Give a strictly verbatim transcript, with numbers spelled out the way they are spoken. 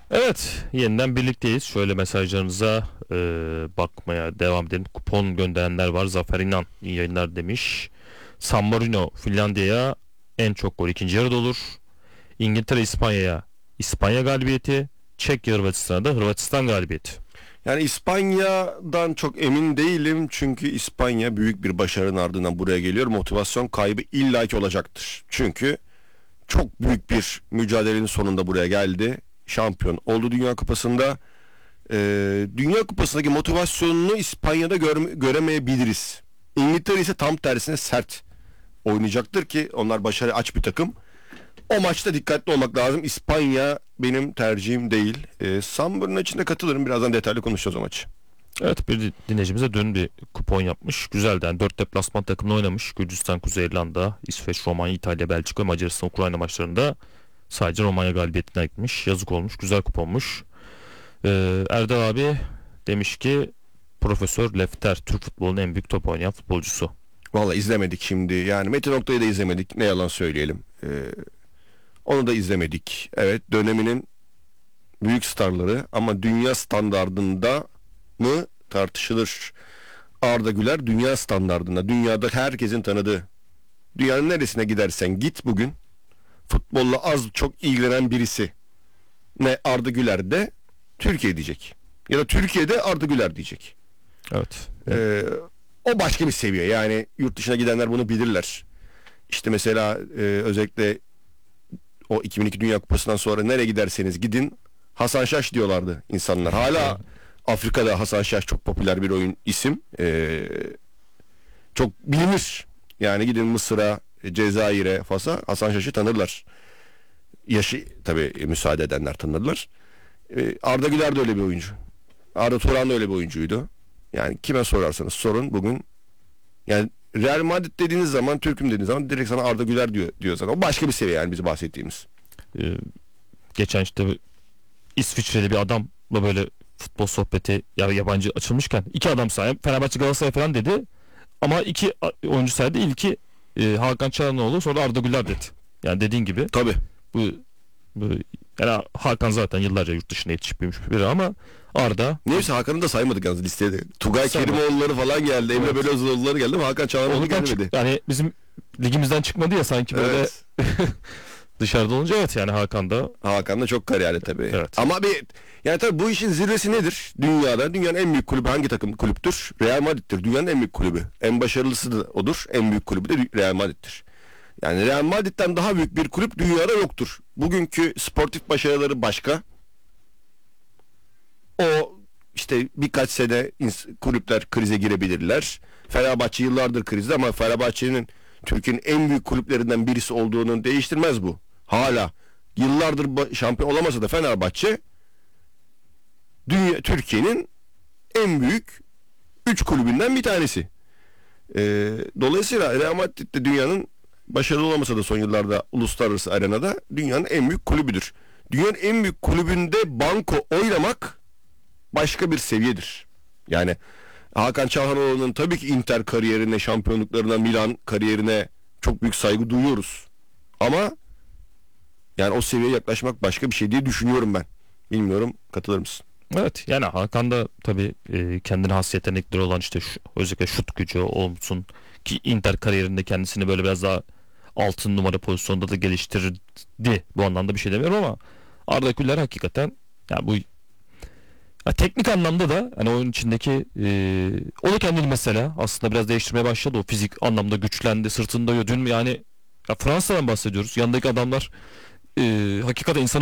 Evet, yeniden birlikteyiz. Şöyle mesajlarınıza e, bakmaya devam edelim. Kupon gönderenler var. Zafer İnan iyi yayınlar demiş. San Marino Finlandiya'ya en çok gol ikinci yarıda olur. İngiltere İspanya'ya İspanya galibiyeti. Çekya Hırvatistan'a da Hırvatistan galibiyeti. Yani İspanya'dan çok emin değilim çünkü İspanya büyük bir başarının ardından buraya geliyor. Motivasyon kaybı illaki olacaktır. Çünkü çok büyük bir mücadelenin sonunda buraya geldi. Şampiyon oldu Dünya Kupası'nda. Ee, Dünya Kupası'ndaki motivasyonunu İspanya'da görme, göremeyebiliriz. İngiltere ise tam tersine sert oynayacaktır ki onlar başarı aç bir takım. O maçta dikkatli olmak lazım. İspanya benim tercihim değil. Ee, Sambur'un içinde katılırım. Birazdan detaylı konuşacağız o maçı. Evet, bir dinleyicimize dün bir kupon yapmış. Güzeldi. Yani dört deplasman takımla oynamış. Gürcistan, Kuzey İrlanda, İsveç, Romanya, İtalya, Belçika ve Macaristan, Ukrayna maçlarında sadece Romanya galibiyetine gitmiş. Yazık olmuş. Güzel kuponmuş. Ee, Erdal abi demiş ki Profesör Lefter Türk futbolunun en büyük top oynayan futbolcusu. Vallahi izlemedik şimdi. Yani Metin Oktay'ı da izlemedik. Ne yalan söyleyelim. Ee, onu da izlemedik. Evet, döneminin büyük starları ama dünya standardında mı tartışılır. Arda Güler dünya standardında. Dünyada herkesin tanıdığı. Dünyanın neresine gidersen git bugün futbolla az çok ilgilenen birisi. Ne Arda Güler de Türkiye diyecek. Ya da Türkiye'de Arda Güler diyecek. Evet. Ee, o başka bir seviye. Yani yurt dışına gidenler bunu bilirler. İşte mesela e, özellikle o iki bin iki Dünya Kupası'ndan sonra nereye giderseniz gidin Hasan Şaş diyorlardı insanlar. Hala Afrika'da Hasan Şaş çok popüler bir oyun isim. Ee, çok bilinir. Yani gidin Mısır'a, Cezayir'e, Fas'a Hasan Şaş'ı tanırlar. Yaşı tabii müsaade edenler tanırlar. Ee, Arda Güler de öyle bir oyuncu. Arda Turan da öyle bir oyuncuydu. Yani kime sorarsanız sorun bugün. Yani Real Madrid dediğiniz zaman, Türk'üm dediğiniz zaman direkt sana Arda Güler diyor, diyor zaten. O başka bir seviye yani bizim bahsettiğimiz. Ee, geçen işte İsviçreli bir adamla böyle futbol sohbeti ya yabancı açılmışken iki adam sayem Fenerbahçe Galatasaray falan dedi ama iki oyuncu saydı. İlki e, Hakan Çalhanoğlu, sonra Arda Güler dedi. Yani dediğin gibi Tabii. bu, bu yani Hakan zaten yıllarca yurt dışına yetişip büyümüş biri ama Arda Neyse Hakan'ı da saymadık yalnız listede. Tugay Saymadık. Kerimoğulları falan geldi. Emre Evet. Belözoğulları geldi ama Hakan Çalhanoğlu Ondan gelmedi. çık- yani bizim ligimizden çıkmadı ya sanki böyle Evet. dışarıda olunca. Evet, yani Hakan da Hakan da çok kariyerli tabii. Evet. Ama bir yani tabii bu işin zirvesi nedir? Dünyada dünyanın en büyük kulübü hangi takım kulüptür? Real Madrid'dir. Dünyanın en büyük kulübü. En başarılısı da odur. En büyük kulübü de Real Madrid'dir. Yani Real Madrid'den daha büyük bir kulüp dünyada yoktur. Bugünkü sportif başarıları başka. O işte birkaç sene ins- kulüpler krize girebilirler. Fenerbahçe yıllardır krizde ama Fenerbahçe'nin Türkiye'nin en büyük kulüplerinden birisi olduğunu değiştirmez bu. Hala yıllardır ba- şampiyon olamasa da Fenerbahçe dünya Türkiye'nin en büyük üç kulübünden bir tanesi. Ee, dolayısıyla Real Madrid de dünyanın başarılı olamasa da son yıllarda uluslararası arenada dünyanın en büyük kulübüdür. Dünyanın en büyük kulübünde banko oynamak başka bir seviyedir. Yani Hakan Çalhanoğlu'nun tabii ki Inter kariyerine, şampiyonluklarına, Milan kariyerine çok büyük saygı duyuyoruz. Ama yani o seviyeye yaklaşmak başka bir şey diye düşünüyorum ben. Bilmiyorum, katılır mısın? evet, yani Hakan da tabii e, kendine has yetenekleri olan işte şu, özellikle şut gücü olsun ki Inter kariyerinde kendisini böyle biraz daha altın numara pozisyonda da geliştirdi. Bu anlamda bir şey demiyorum ama Arda Güler hakikaten ya bu ya teknik anlamda da hani oyun içindeki e, o da kendini mesela aslında biraz değiştirmeye başladı. O fizik anlamda güçlendi, sırtında dün yani ya Fransa'dan bahsediyoruz. Yanındaki adamlar e, hakikaten insanı